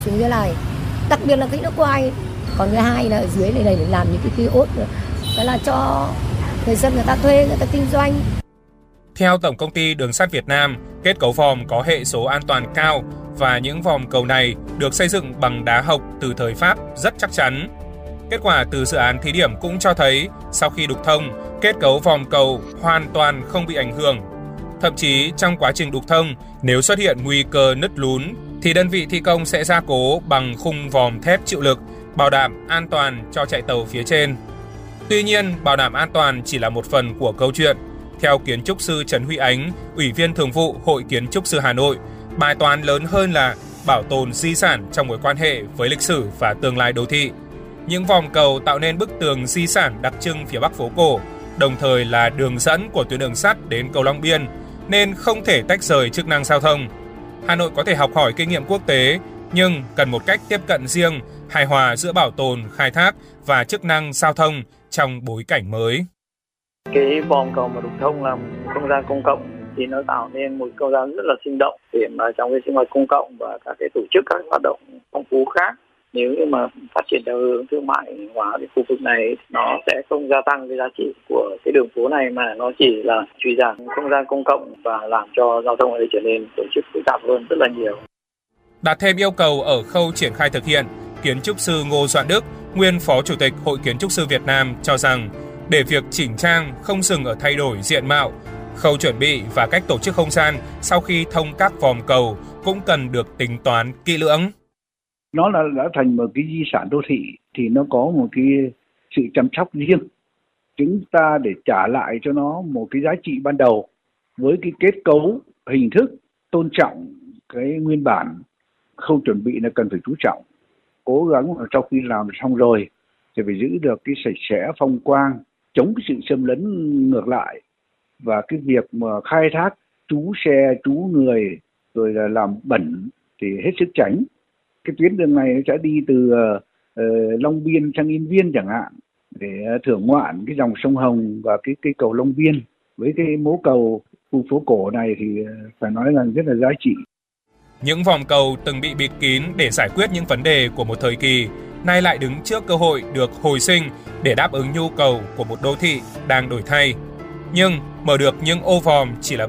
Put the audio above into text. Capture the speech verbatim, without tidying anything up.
xuống dưới này, đặc biệt là cái nước quay. Còn cái hai là ở dưới này này để làm những cái kiosk, đó là cho người dân người ta thuê, người ta kinh doanh. Theo Tổng Công ty Đường sắt Việt Nam, kết cấu vòm có hệ số an toàn cao và những vòm cầu này được xây dựng bằng đá hộc từ thời Pháp rất chắc chắn. Kết quả từ dự án thí điểm cũng cho thấy sau khi đục thông, kết cấu vòm cầu hoàn toàn không bị ảnh hưởng. Thậm chí trong quá trình đục thông, nếu xuất hiện nguy cơ nứt lún thì đơn vị thi công sẽ gia cố bằng khung vòm thép chịu lực, bảo đảm an toàn cho chạy tàu phía trên. Tuy nhiên, bảo đảm an toàn chỉ là một phần của câu chuyện. Theo kiến trúc sư Trần Huy Ánh, Ủy viên Thường vụ Hội Kiến trúc sư Hà Nội, bài toán lớn hơn là bảo tồn di sản trong mối quan hệ với lịch sử và tương lai đô thị. Những vòm cầu tạo nên bức tường di sản đặc trưng phía Bắc phố cổ, đồng thời là đường dẫn của tuyến đường sắt đến cầu Long Biên, nên không thể tách rời chức năng giao thông. Hà Nội có thể học hỏi kinh nghiệm quốc tế, nhưng cần một cách tiếp cận riêng, hài hòa giữa bảo tồn, khai thác và chức năng giao thông trong bối cảnh mới. Cái vòm cầu mà đục thông làm không gian công cộng thì nó tạo nên một không gian rất là sinh động để mà trong cái sinh hoạt công cộng và các cái tổ chức các hoạt động phong phú khác. Nếu như mà phát triển theo hướng thương mại hóa cái khu vực này, nó sẽ không gia tăng cái giá trị của cái đường phố này mà nó chỉ là suy giảm không gian công cộng và làm cho giao thông ở đây trở nên tổ chức phức tạp hơn rất là nhiều. Đặt thêm yêu cầu ở khâu triển khai thực hiện, kiến trúc sư Ngô Doãn Đức, nguyên Phó Chủ tịch Hội Kiến trúc sư Việt Nam cho rằng để việc chỉnh trang không dừng ở thay đổi diện mạo, khâu chuẩn bị và cách tổ chức không gian sau khi thông các vòm cầu cũng cần được tính toán kỹ lưỡng. Nó là đã thành một cái di sản đô thị thì nó có một cái sự chăm sóc riêng. Chúng ta để trả lại cho nó một cái giá trị ban đầu với cái kết cấu, hình thức, tôn trọng cái nguyên bản, khâu chuẩn bị là cần phải chú trọng. Cố gắng sau khi làm xong rồi thì phải giữ được cái sạch sẽ, phong quang, chống cái sự xâm lấn ngược lại, và cái việc mà khai thác trú xe, trú người rồi là làm bẩn thì hết sức tránh. Cái tuyến đường này sẽ đi từ uh, Long Biên sang Yên Viên chẳng hạn, để thưởng ngoạn cái dòng sông Hồng và cái cây cầu Long Biên. Với cái mố cầu khu phố cổ này thì phải nói là rất là giá trị. Những vòm cầu từng bị bịt kín để giải quyết những vấn đề của một thời kỳ, nay lại đứng trước cơ hội được hồi sinh để đáp ứng nhu cầu của một đô thị đang đổi thay. Nhưng mở được những ô vòm chỉ là